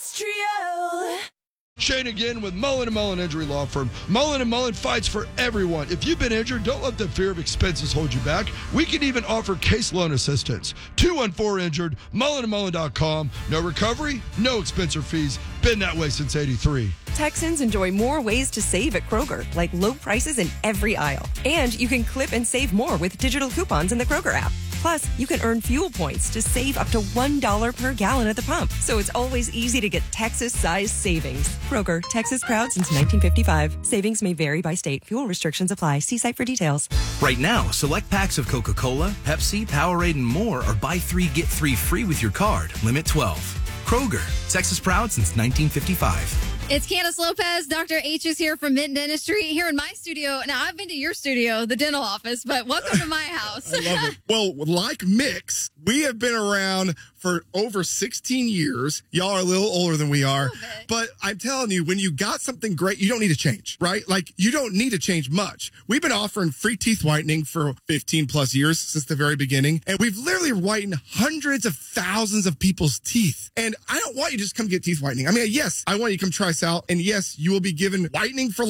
Trio. Shane again with Mullen & Mullen Injury Law Firm. Mullen & Mullen fights for everyone. If you've been injured, don't let the fear of expenses hold you back. We can even offer case loan assistance. 214-INJURED, mullenandmullen.com. No recovery, no expense or fees. Been that way since 83. Texans enjoy more ways to save at Kroger, like low prices in every aisle. And you can clip and save more with digital coupons in the Kroger app. Plus, you can earn fuel points to save up to $1 per gallon at the pump. So it's always easy to get Texas-sized savings. Kroger, Texas proud since 1955. Savings may vary by state. Fuel restrictions apply. See site for details. Right now, select packs of Coca-Cola, Pepsi, Powerade, and more are buy 3, get 3 free with your card. Limit 12. Kroger, Texas proud since 1955. It's Candace Lopez. Dr. H is here from Mint Dentistry here in my studio. Now, I've been to your studio, the dental office, but welcome to my house. I love it. Well, like Mix, we have been around for over 16 years. Y'all are a little older than we are. But I'm telling you, when you got something great, you don't need to change, right? Like, you don't need to change much. We've been offering free teeth whitening for 15 plus years since the very beginning. And we've literally whitened hundreds of thousands of people's teeth. And I don't want you to just come get teeth whitening. I mean, yes, I want you to come try us out. And yes, you will be given whitening for